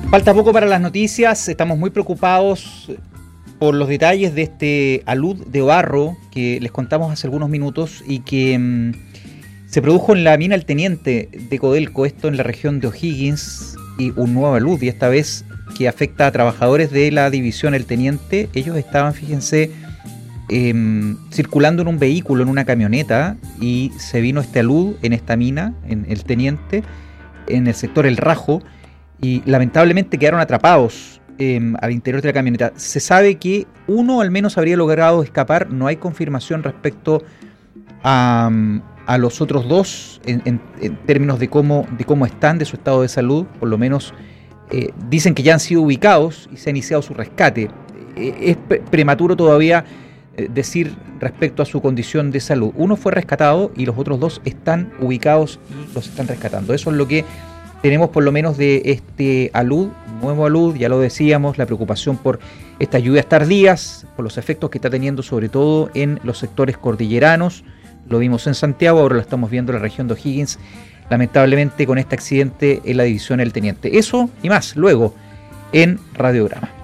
Falta poco para las noticias, estamos muy preocupados por los detalles de este alud de Barro que les contamos hace algunos minutos y que se produjo en la mina El Teniente de Codelco, esto en la región de O'Higgins, y un nuevo alud, y esta vez que afecta a trabajadores de la división El Teniente. Ellos estaban, fíjense, circulando en un vehículo, en una camioneta, y se vino este alud en esta mina, en El Teniente, en el sector El Rajo, y lamentablemente quedaron atrapados al interior de la camioneta. Se sabe que uno al menos habría logrado escapar, no hay confirmación respecto a los otros dos en términos de cómo están, de su estado de salud. Por lo menos dicen que ya han sido ubicados y se ha iniciado su rescate. Es prematuro todavía decir respecto a su condición de salud. Uno fue rescatado y los otros dos están ubicados y los están rescatando. Eso es lo que tenemos por lo menos de este alud, nuevo alud. Ya lo decíamos, la preocupación por estas lluvias tardías, por los efectos que está teniendo sobre todo en los sectores cordilleranos. Lo vimos en Santiago, ahora lo estamos viendo en la región de O'Higgins, lamentablemente con este accidente en la división El Teniente. Eso y más luego en Radiograma.